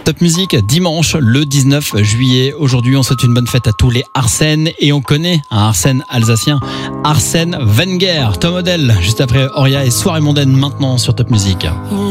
Top Music, dimanche le 19 juillet. Aujourd'hui, on souhaite une bonne fête à tous les Arsènes et on connaît un Arsène alsacien, Arsène Wenger. Tom Odell, juste après Oria et Soirée mondaine maintenant sur Top Music.